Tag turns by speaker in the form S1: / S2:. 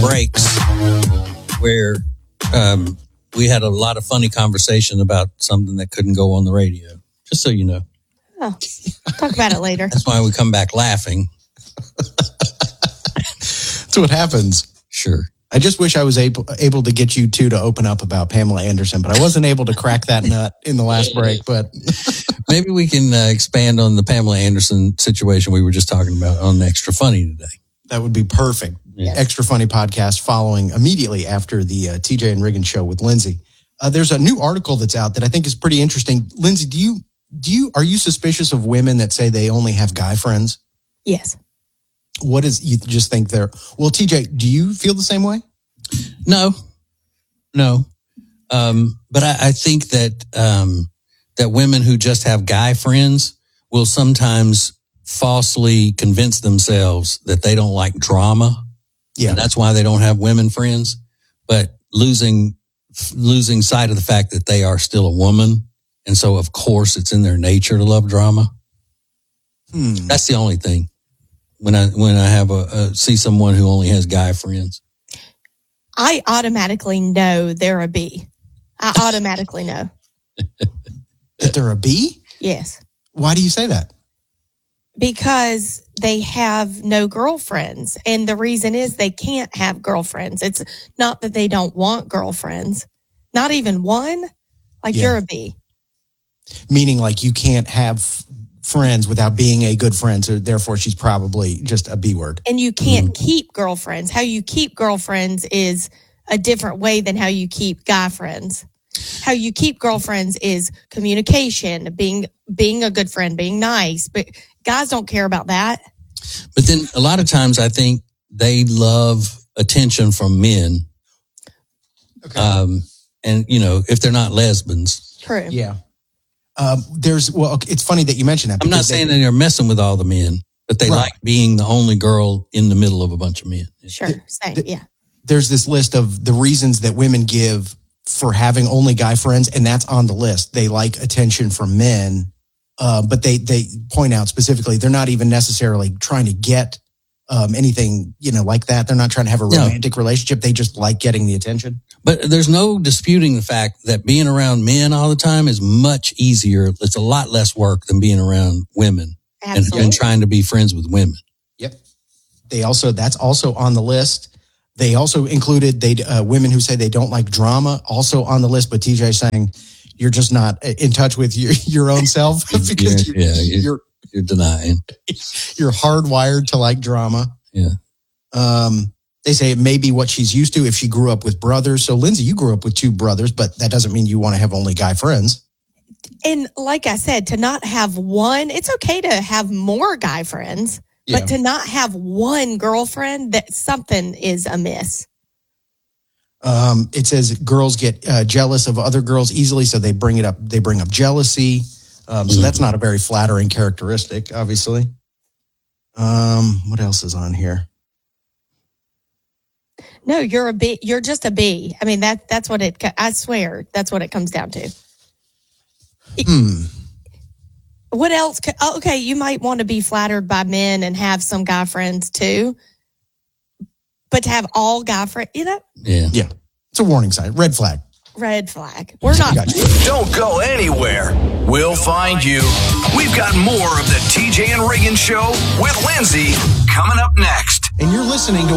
S1: breaks where we had a lot of funny conversation about something that couldn't go on the radio. Just so you know.
S2: Oh, talk about it later.
S1: That's why we come back laughing.
S3: That's what happens.
S1: Sure.
S3: I just wish I was able to get you two to open up about Pamela Anderson, but I wasn't able to crack that nut in the last break. But
S1: maybe we can expand on the Pamela Anderson situation we were just talking about on Extra Funny today.
S3: That would be perfect.
S1: Yeah.
S3: Extra Funny podcast following immediately after the TJ and Riggin show with Lindsay. There's a new article that's out that I think is pretty interesting. Lindsay, are you suspicious of women that say they only have guy friends?
S2: Yes.
S3: What is, you just think they're, well, TJ, do you feel the same way?
S1: No. But I think that, that women who just have guy friends will sometimes falsely convince themselves that they don't like drama.
S3: Yeah.
S1: And that's why they don't have women friends, but losing sight of the fact that they are still a woman. And so, of course, it's in their nature to love drama. That's the only thing. When I have see someone who only has guy friends,
S2: I automatically know they're a B. I automatically know
S3: that they're a B.
S2: Yes.
S3: Why do you say that?
S2: Because they have no girlfriends, and the reason is they can't have girlfriends. It's not that they don't want girlfriends, not even one. Like you're a B.
S3: Meaning, like you can't have friends without being a good friend, so therefore she's probably just a B word.
S2: And you can't keep girlfriends. How you keep girlfriends is a different way than how you keep guy friends. How you keep girlfriends is communication, being a good friend, being nice. But guys don't care about that.
S1: But then a lot of times I think they love attention from men. Okay. And if they're not lesbians.
S2: True.
S3: Yeah. It's funny that you mentioned that.
S1: I'm not saying that they're messing with all the men, but they like being the only girl in the middle of a bunch of men.
S2: Sure. Same. Yeah.
S3: There's this list of the reasons that women give for having only guy friends, and that's on the list. They like attention from men, but they point out specifically they're not even necessarily trying to get anything, like that. They're not trying to have a romantic relationship. They just like getting the attention.
S1: But there's no disputing the fact that being around men all the time is much easier. It's a lot less work than being around women and trying to be friends with women.
S3: Yep. That's also on the list. They also included women who say they don't like drama also on the list. But TJ saying you're just not in touch with your own self because you're
S1: denying.
S3: You're hardwired to like drama.
S1: Yeah.
S3: They say it may be what she's used to if she grew up with brothers. So, Lindsay, you grew up with two brothers, but that doesn't mean you want to have only guy friends.
S2: And like I said, to not have one, it's okay to have more guy friends, but to not have one girlfriend, that something is amiss.
S3: It says girls get jealous of other girls easily, so they bring up jealousy. So that's not a very flattering characteristic, obviously. What else is on here?
S2: No, you're a B. You're just a B. I mean, that's what I swear, that's what it comes down to. What else? Okay, you might want to be flattered by men and have some guy friends too. But to have all guy friends,
S3: Yeah. It's a warning sign. Red flag.
S2: Red flag. We're not.
S4: Don't go anywhere. We'll find you. We've got more of the TJ and Riggin Show with Lindsay coming up next.
S3: And you're listening to